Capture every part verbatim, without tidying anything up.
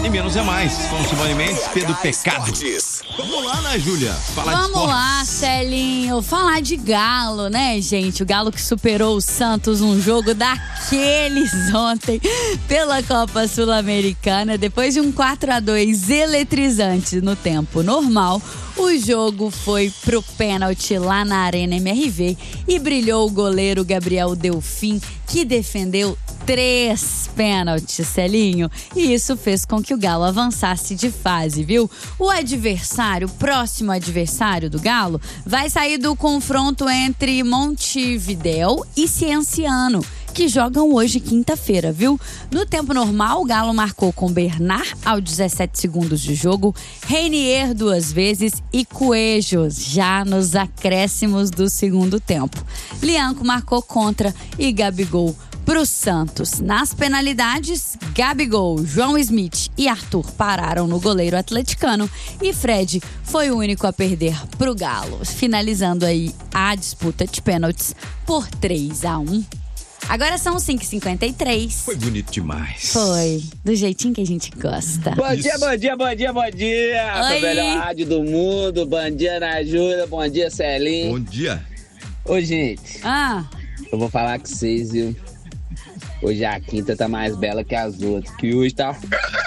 E menos é mais. Com Simone Mendes, Pedro Pecado. Vamos lá, né, Júlia? Falar Vamos de esportes. lá, Celinho. Falar de Galo, né, gente? O Galo que superou o Santos num jogo daqueles ontem pela Copa Sul-Americana. Depois de um quatro a dois eletrizante no tempo normal, o jogo foi pro pênalti lá na Arena M R V e brilhou o goleiro Gabriel Delfim, que defendeu três pênaltis, Celinho. E isso fez com que o Galo avançasse de fase, viu? O adversário, o próximo adversário do Galo, vai sair do confronto entre Montevidéu e Cienciano, que jogam hoje, quinta-feira, viu? No tempo normal, o Galo marcou com Bernard aos dezessete segundos de jogo, Reinier duas vezes e Coelho já nos acréscimos do segundo tempo. Lianco marcou contra e Gabigol pro Santos. Nas penalidades, Gabigol, João Smith e Arthur pararam no goleiro atleticano e Fred foi o único a perder pro Galo, finalizando aí a disputa de pênaltis por três a um. Agora são cinco e cinquenta e três. Foi bonito demais. Foi, do jeitinho que a gente gosta. Bom Isso. dia, bom dia, bom dia, bom dia. Oi. A melhor rádio do mundo. Bom dia, Ana Júlia. Bom dia, Celinho. Bom dia. Ô, gente. Ah. Eu vou falar com vocês, viu? Hoje a quinta tá mais bela que as outras. Que hoje tá...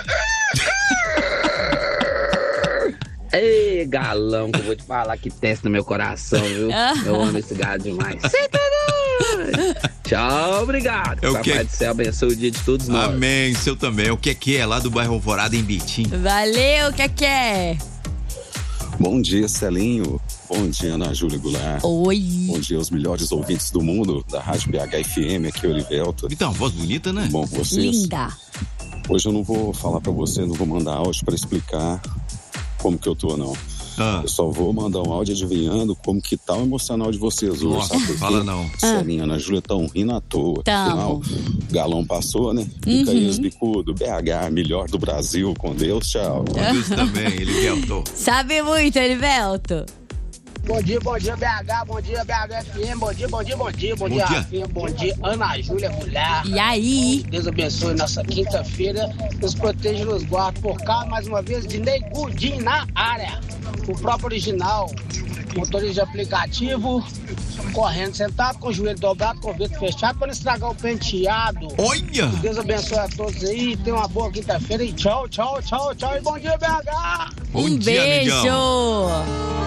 Ei, galão, que eu vou te falar que testa no meu coração, viu? Eu amo esse gado demais. Tchau, obrigado. É o Papai quê? do céu abençoe o dia de todos nós. Amém, seu também. O que é que é lá do bairro Alvorada, em Bitim? Valeu, o que é que é? Bom dia, Celinho. Bom dia, Ana Júlia Goulart. Oi. Bom dia aos melhores ouvintes do mundo, da Rádio B H F M, aqui é o Olivelto. E tá uma voz bonita, né? Bom com vocês? Linda. Hoje eu não vou falar pra você, não vou mandar áudio pra explicar como que eu tô, não. Ah. Eu só vou mandar um áudio adivinhando como que tá o emocional de vocês hoje. Nossa, sabe por quê? fala não. Celinho, Ana Júlia tão rindo à toa. Tamo. Afinal, o galão passou, né? Fica aí os bicudos, B H, melhor do Brasil, com Deus, tchau. Com Deus também, Elivelto. Sabe muito, Elivelto. Bom dia, bom dia, B H, bom dia, B H F M, bom dia, bom dia, bom dia, bom, Bom dia, dia. Rafinha, bom dia, Ana Júlia Goulart. E aí? Deus abençoe nossa quinta-feira, nos proteja e nos guarde por cá, mais uma vez, de Ney Gudim na área. O próprio original, motorista de aplicativo, correndo sentado, com o joelho dobrado, com o vidro fechado, para não estragar o penteado. Olha! Deus abençoe a todos aí, tenha uma boa quinta-feira e tchau, tchau, tchau, tchau e bom dia, B H! Bom Um dia, beijo! amigão.